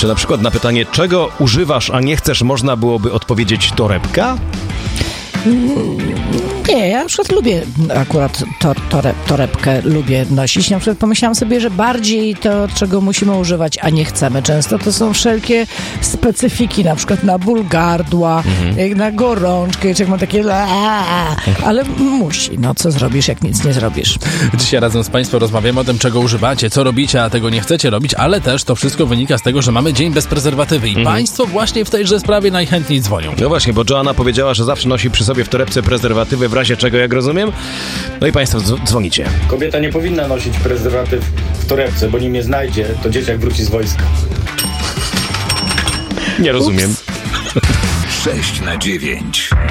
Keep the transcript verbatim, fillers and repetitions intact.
Czy na przykład na pytanie, czego używasz, a nie chcesz, można byłoby odpowiedzieć torebka? Nie, ja na przykład lubię akurat to, tore, torebkę lubię nosić. Na przykład pomyślałam sobie, że bardziej to, czego musimy używać, a nie chcemy. Często to są wszelkie specyfiki, na przykład na ból gardła, mhm. na gorączkę, jak mam takie ale musi. No co zrobisz, jak nic nie zrobisz? Dzisiaj razem z Państwem rozmawiamy o tym, czego używacie, co robicie, a tego nie chcecie robić, ale też to wszystko wynika z tego, że mamy dzień bez prezerwatywy i mhm. Państwo właśnie w tejże sprawie najchętniej dzwonią. No właśnie, bo Joanna powiedziała, że zawsze nosi przy sobie w torebce prezerwatywy, w razie czego, jak rozumiem. No i Państwo dzw- dzwonicie. Kobieta nie powinna nosić prezerwatyw w torebce, bo nim je znajdzie, to dzieciak wróci z wojska. Nie rozumiem. sześć na dziewięć.